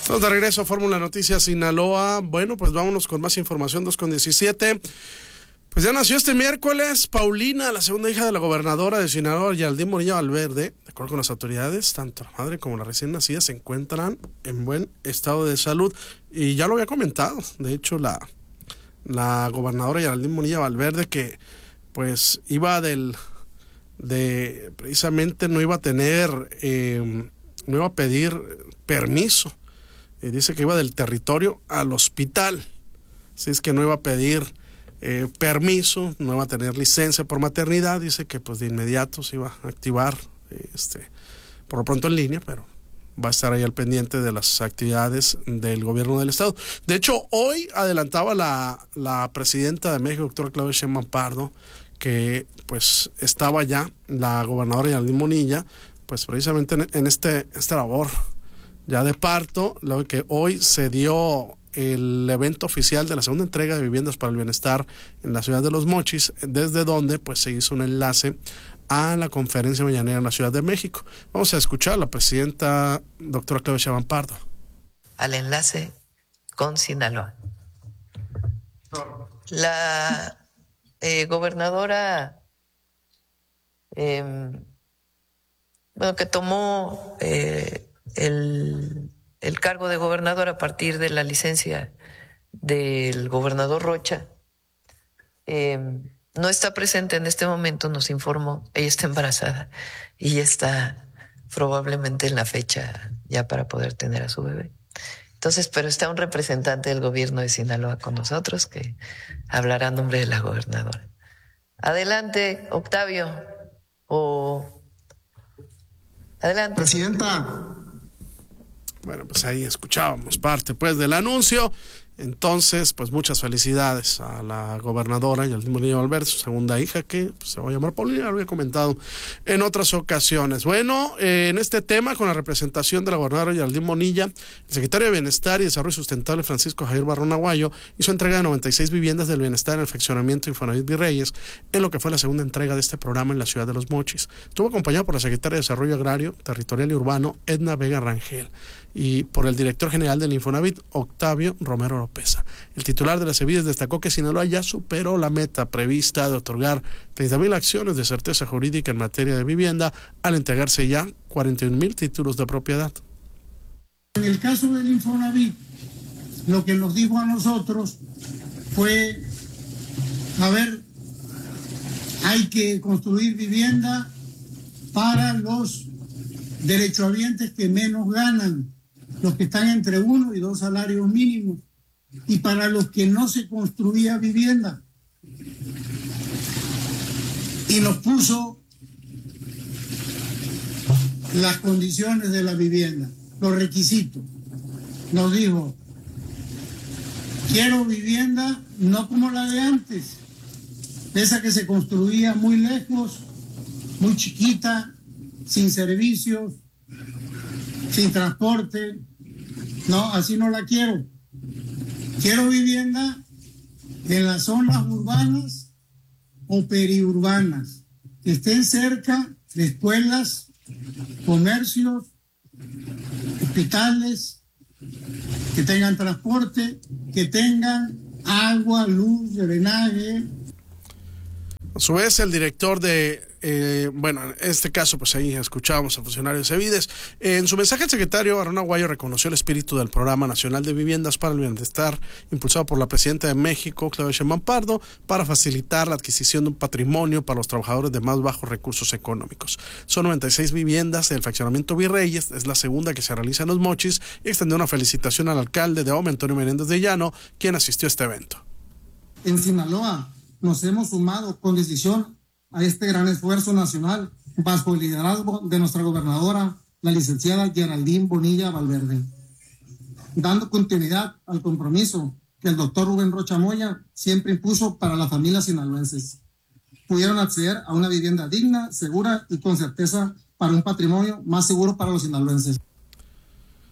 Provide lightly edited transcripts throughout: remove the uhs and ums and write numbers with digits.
Estamos de regreso a Fórmula Noticias Sinaloa. Bueno, pues vámonos con más información. 2:17. Pues ya nació este miércoles Paulina, la segunda hija de la gobernadora de Sinaloa, Geraldine Bonilla Valverde. De acuerdo con las autoridades, tanto la madre como la recién nacida se encuentran en buen estado de salud. Y ya lo había comentado, de hecho, la gobernadora Geraldine Bonilla Valverde, que pues iba precisamente no iba a tener, no iba a pedir permiso. Dice que iba del territorio al hospital. Así es que no iba a pedir permiso, no iba a tener licencia por maternidad. Dice que pues de inmediato se iba a activar, por lo pronto en línea, pero va a estar ahí al pendiente de las actividades del gobierno del estado. De hecho, hoy adelantaba la presidenta de México, doctora Claudia Sheinbaum Pardo, que pues estaba ya la gobernadora Geraldine Bonilla, pues precisamente en esta labor ya de parto, lo que hoy se dio el evento oficial de la segunda entrega de Viviendas para el Bienestar en la ciudad de Los Mochis, desde donde pues se hizo un enlace a la conferencia mañanera en la Ciudad de México. Vamos a escuchar a la presidenta doctora Claudia Sheinbaum Pardo. Al enlace con Sinaloa. La gobernadora que tomó el cargo de gobernador a partir de la licencia del gobernador Rocha, no está presente en este momento, nos informó. Ella está embarazada y ya está probablemente en la fecha ya para poder tener a su bebé. Entonces, pero está un representante del gobierno de Sinaloa con nosotros que hablará a nombre de la gobernadora. Adelante, Octavio. Adelante. Presidenta. Bueno, pues ahí escuchábamos parte pues del anuncio. Entonces, pues muchas felicidades a la gobernadora Geraldine Bonilla Valverde, su segunda hija, que pues, se va a llamar Paulina, lo había comentado en otras ocasiones. Bueno, en este tema, con la representación de la gobernadora Geraldine Bonilla, el secretario de Bienestar y Desarrollo Sustentable, Francisco Javier Barrón Aguayo, hizo entrega de 96 viviendas del bienestar en el fraccionamiento Infonavit Virreyes, en lo que fue la segunda entrega de este programa en la ciudad de Los Mochis. Estuvo acompañado por la secretaria de Desarrollo Agrario, Territorial y Urbano, Edna Vega Rangel, y por el director general del Infonavit, Octavio Romero López. El titular de las Cevides destacó que Sinaloa ya superó la meta prevista de otorgar 30,000 acciones de certeza jurídica en materia de vivienda al entregarse ya 41,000 títulos de propiedad. En el caso del Infonavit, lo que nos dijo a nosotros fue, a ver, hay que construir vivienda para los derechohabientes que menos ganan, los que están entre 1 y 2 salarios mínimos, y para los que no se construía vivienda. Y nos puso las condiciones de la vivienda, los requisitos. Nos dijo, quiero vivienda no como la de antes, esa que se construía muy lejos, muy chiquita, sin servicios, sin transporte. No, así no la quiero. Quiero vivienda en las zonas urbanas o periurbanas, que estén cerca de escuelas, comercios, hospitales, que tengan transporte, que tengan agua, luz, drenaje. A su vez, el director de, en este caso, pues ahí escuchábamos al funcionario de Cevides. En su mensaje, el secretario Barrón Aguayo reconoció el espíritu del Programa Nacional de Viviendas para el Bienestar, impulsado por la presidenta de México, Claudia Sheinbaum Pardo, para facilitar la adquisición de un patrimonio para los trabajadores de más bajos recursos económicos. Son 96 viviendas del fraccionamiento Virreyes, es la segunda que se realiza en Los Mochis, y extendió una felicitación al alcalde de Ahome, Antonio Menéndez de Llano, quien asistió a este evento. En Sinaloa nos hemos sumado con decisión a este gran esfuerzo nacional bajo el liderazgo de nuestra gobernadora, la licenciada Geraldine Bonilla Valverde, dando continuidad al compromiso que el doctor Rubén Rocha Moya siempre impuso para las familias sinaloenses. Pudieron acceder a una vivienda digna, segura y con certeza para un patrimonio más seguro para los sinaloenses.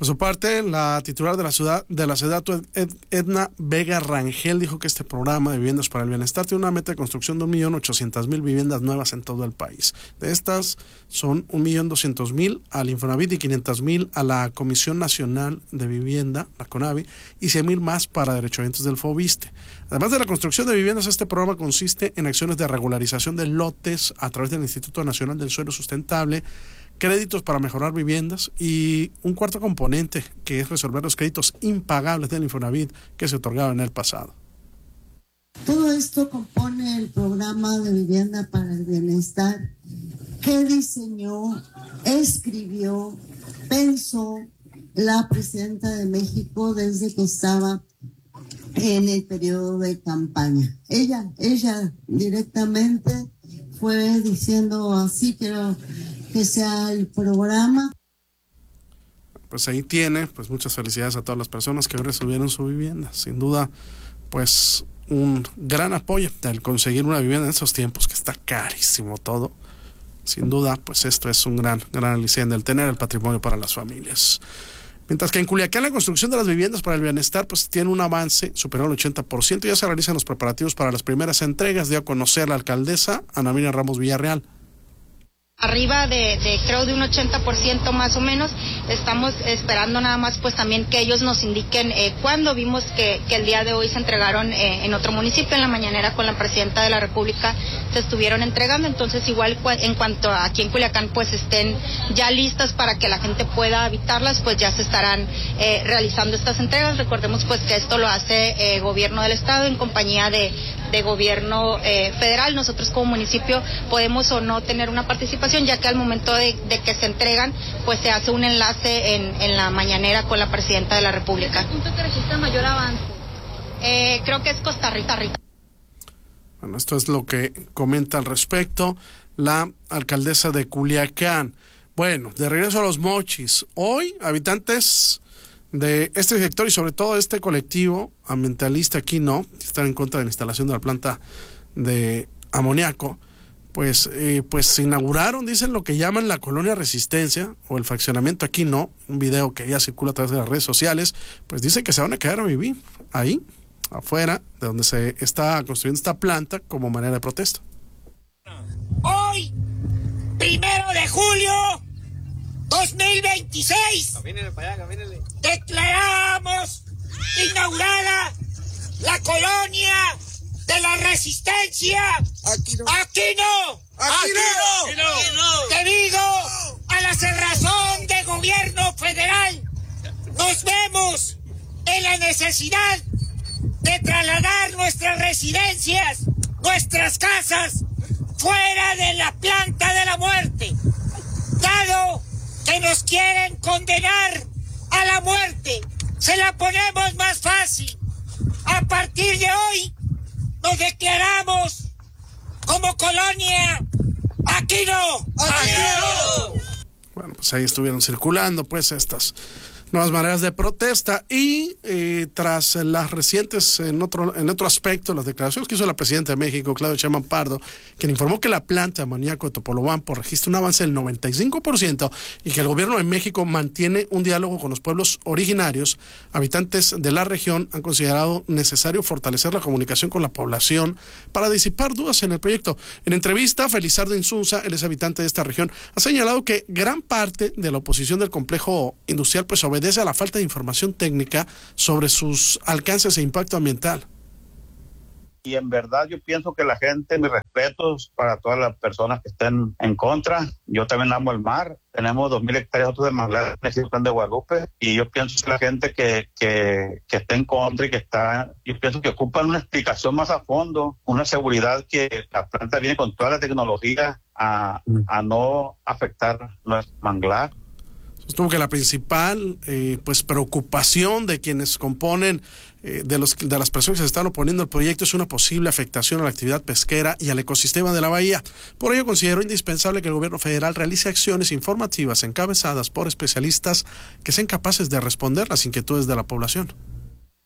Por su parte, la titular de la SEDATU, Edna Vega Rangel, dijo que este programa de viviendas para el bienestar tiene una meta de construcción de 1.800.000 viviendas nuevas en todo el país. De estas son 1.200.000 al Infonavit y 500.000 a la Comisión Nacional de Vivienda, la CONAVI, y 100.000 más para derechohabientes del FOBISTE. Además de la construcción de viviendas, este programa consiste en acciones de regularización de lotes a través del Instituto Nacional del Suelo Sustentable, créditos para mejorar viviendas y un cuarto componente que es resolver los créditos impagables del Infonavit que se otorgaban en el pasado. Todo esto compone el programa de vivienda para el bienestar que diseñó, escribió, pensó la presidenta de México desde que estaba en el periodo de campaña. Ella directamente fue diciendo así quiero que sea el programa. Pues ahí tiene, pues muchas felicidades a todas las personas que resolvieron su vivienda. Sin duda, pues un gran apoyo al conseguir una vivienda en estos tiempos que está carísimo todo. Sin duda, pues esto es un gran aliciente del tener el patrimonio para las familias. Mientras que en Culiacán la construcción de las viviendas para el bienestar pues tiene un avance superior al 80%. Ya se realizan los preparativos para las primeras entregas, dio a conocer la alcaldesa Ana Miriam Ramos Villarreal. Arriba de creo de un 80% más o menos. Estamos esperando nada más pues también que ellos nos indiquen cuándo. Vimos que el día de hoy se entregaron en otro municipio, en la mañanera con la presidenta de la República se estuvieron entregando, entonces igual en cuanto a aquí en Culiacán pues estén ya listas para que la gente pueda habitarlas, pues ya se estarán realizando estas entregas. Recordemos pues que esto lo hace gobierno del estado en compañía de gobierno federal. Nosotros como municipio podemos o no tener una participación, ya que al momento de que se entregan, pues se hace un enlace en la mañanera con la presidenta de la República. ¿El punto que registra mayor avance? Creo que es Costa Rica. Bueno, esto es lo que comenta al respecto la alcaldesa de Culiacán. Bueno, de regreso a Los Mochis. Hoy, habitantes de este sector y sobre todo este colectivo ambientalista aquí no, están en contra de la instalación de la planta de amoníaco, pues se inauguraron, dicen, lo que llaman la colonia Resistencia o el fraccionamiento aquí no, un video que ya circula a través de las redes sociales, pues dice que se van a quedar a vivir ahí, afuera de donde se está construyendo esta planta como manera de protesta. Hoy, 1 de julio 2026, camínele para allá, camínele. Declaramos inaugurada la colonia de la Resistencia. Aquí no. Aquí no. Aquí no. Aquí no. Debido a la cerrazón del gobierno federal, nos vemos en la necesidad de trasladar nuestras residencias, nuestras casas, fuera de la planta de la muerte, dado que nos quieren condenar a la muerte. Se la ponemos más fácil. A partir de hoy nos declaramos como colonia Aquí no. Aquí no. Bueno, pues ahí estuvieron circulando pues estas nuevas maneras de protesta y tras las recientes, en otro aspecto, las declaraciones que hizo la presidenta de México, Claudia Sheinbaum Pardo, quien informó que la planta de amoníaco de Topolobampo registra un avance del 95% y que el gobierno de México mantiene un diálogo con los pueblos originarios, habitantes de la región han considerado necesario fortalecer la comunicación con la población para disipar dudas en el proyecto. En entrevista, Felizardo Insunza, él es habitante de esta región, ha señalado que gran parte de la oposición del complejo industrial pues obedece a la falta de información técnica sobre sus alcances e impacto ambiental. Y en verdad yo pienso que la gente, mis respetos para todas las personas que estén en contra. Yo también amo el mar. Tenemos 2,000 hectáreas nosotros de manglar en el plan de Guadalupe. Y yo pienso que la gente que está en contra y que está, yo pienso que ocupan una explicación más a fondo, una seguridad que la planta viene con toda la tecnología a no afectar nuestro manglar. Sostuvo que la principal pues preocupación de quienes componen de las personas que se están oponiendo al proyecto es una posible afectación a la actividad pesquera y al ecosistema de la bahía. Por ello consideró indispensable que el gobierno federal realice acciones informativas encabezadas por especialistas que sean capaces de responder las inquietudes de la población.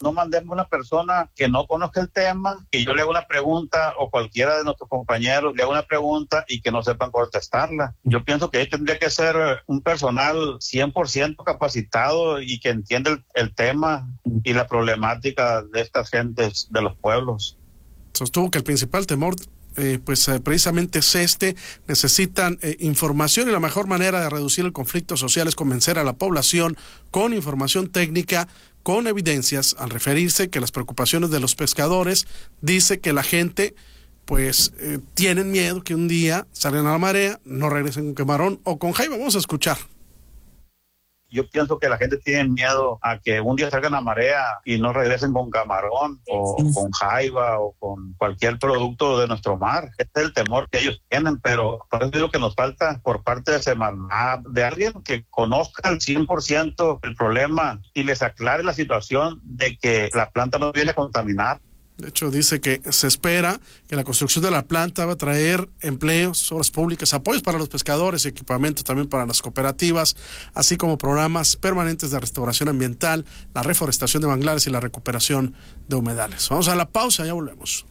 no mandemos una persona que no conozca el tema, que yo le haga una pregunta o cualquiera de nuestros compañeros le haga una pregunta y que no sepan contestarla. Yo pienso que ahí tendría que ser un personal 100% capacitado y que entienda el tema y la problemática de estas gentes de los pueblos. Sostuvo que el principal temor precisamente es necesitan información, y la mejor manera de reducir el conflicto social es convencer a la población con información técnica, con evidencias, al referirse que las preocupaciones de los pescadores, dice que la gente tienen miedo que un día salgan a la marea, no regresen con camarón o con jaiba. Vamos a escuchar. Yo pienso que la gente tiene miedo a que un día salgan a marea y no regresen con camarón o con jaiba o con cualquier producto de nuestro mar. Este es el temor que ellos tienen, pero por eso digo que nos falta por parte de Semarnat, de alguien que conozca al 100% el problema y les aclare la situación de que la planta no viene a contaminar. De hecho, dice que se espera que la construcción de la planta va a traer empleos, obras públicas, apoyos para los pescadores, equipamiento también para las cooperativas, así como programas permanentes de restauración ambiental, la reforestación de manglares y la recuperación de humedales. Vamos a la pausa, ya volvemos.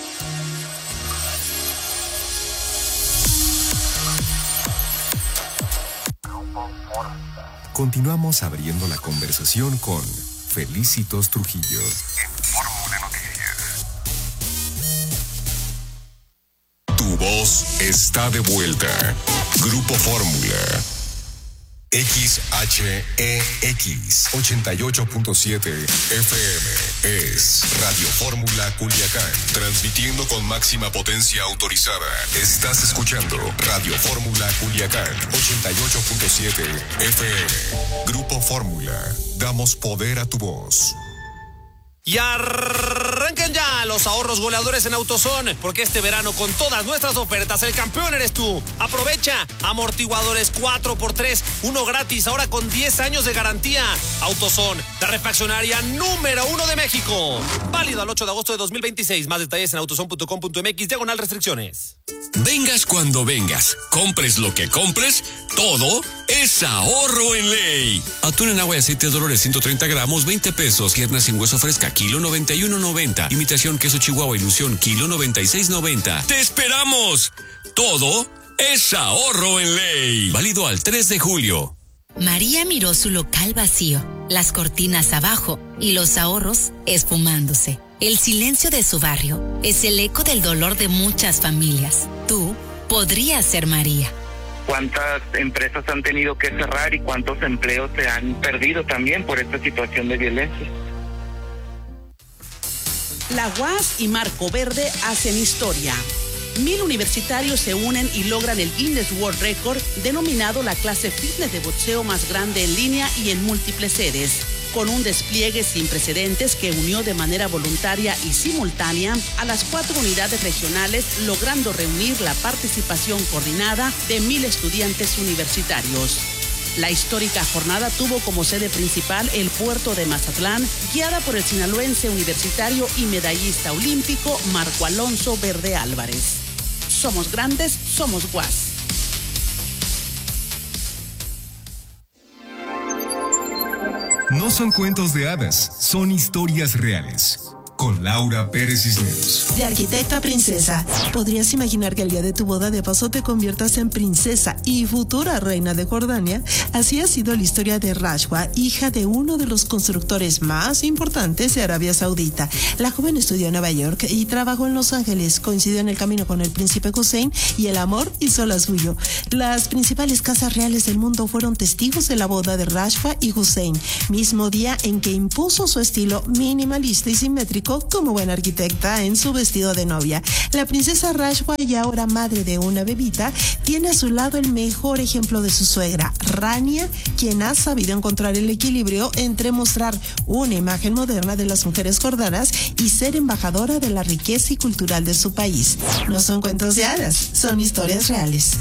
Continuamos abriendo la conversación con Felicitos Trujillo. Fórmula Noticias. Tu voz está de vuelta. Grupo Fórmula. XHEX 88.7 FM es Radio Fórmula Culiacán, transmitiendo con máxima potencia autorizada. Estás escuchando Radio Fórmula Culiacán 88.7 FM. Grupo Fórmula, damos poder a tu voz. Y arrancan ya los ahorros goleadores en AutoZone, porque este verano con todas nuestras ofertas el campeón eres tú. Aprovecha amortiguadores 4x3, uno gratis, ahora con 10 años de garantía. AutoZone, la refaccionaria número 1 de México. Válido al 8 de agosto de 2026. Más detalles en autozone.com.mx/restricciones. Vengas cuando vengas, compres lo que compres, todo es ahorro en ley. Atún en agua y aceite Dolores 130 gramos, 20 pesos. Pierna sin hueso fresca, kilo 91.90. Imitación queso Chihuahua Ilusión, kilo 96.90. ¡Te esperamos! Todo es ahorro en ley. Válido al 3 de julio. María miró su local vacío, las cortinas abajo y los ahorros esfumándose. El silencio de su barrio es el eco del dolor de muchas familias. Tú podrías ser María. ¿Cuántas empresas han tenido que cerrar y cuántos empleos se han perdido también por esta situación de violencia? La UAS y Marco Verde hacen historia. 1000 universitarios se unen y logran el Guinness World Record, denominado la clase fitness de boxeo más grande en línea y en múltiples sedes, con un despliegue sin precedentes que unió de manera voluntaria y simultánea a las 4 unidades regionales, logrando reunir la participación coordinada de 1000 estudiantes universitarios. La histórica jornada tuvo como sede principal el puerto de Mazatlán, guiada por el sinaloense universitario y medallista olímpico Marco Alonso Verde Álvarez. Somos grandes, somos UAS. No son cuentos de hadas, son historias reales. Con Laura Pérez Cisneros. De arquitecta a princesa, ¿podrías imaginar que el día de tu boda de paso te conviertas en princesa y futura reina de Jordania? Así ha sido la historia de Rashwa, hija de uno de los constructores más importantes de Arabia Saudita. La joven estudió en Nueva York y trabajó en Los Ángeles. Coincidió en el camino con el príncipe Hussein y el amor hizo la suyo. Las principales casas reales del mundo fueron testigos de la boda de Rashwa y Hussein, mismo día en que impuso su estilo minimalista y simétrico como buena arquitecta en su vestido de novia. La princesa Rashwa, y ahora madre de una bebita, tiene a su lado el mejor ejemplo de su suegra, Rania, quien ha sabido encontrar el equilibrio entre mostrar una imagen moderna de las mujeres jordanas y ser embajadora de la riqueza y cultural de su país. No son cuentos de hadas, son historias reales.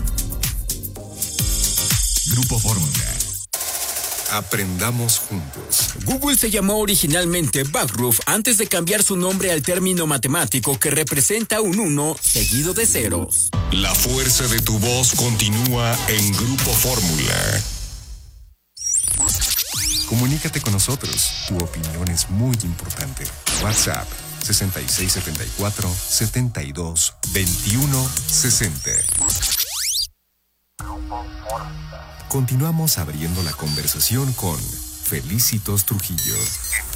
Grupo Fórmula. Aprendamos juntos. Google se llamó originalmente Backroof antes de cambiar su nombre al término matemático que representa un 1 seguido de ceros. La fuerza de tu voz continúa en Grupo Fórmula. Comunícate con nosotros. Tu opinión es muy importante. WhatsApp 6674-722160. Continuamos abriendo la conversación con Felicitos Trujillo.